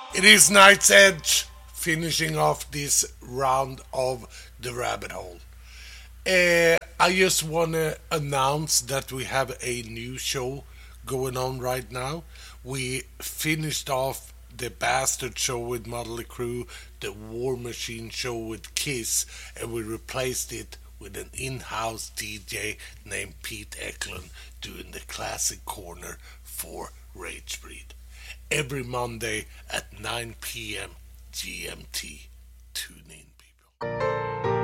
It is Night's Edge, finishing off this round of the rabbit hole. I just want to announce that we have a new show going on right now. We finished off the Bastard show with Motley Crue, the War Machine show with Kiss, and we replaced it with an in-house DJ named Pete Eklund doing the classic corner for Ragebreed every Monday at 9 p.m. GMT.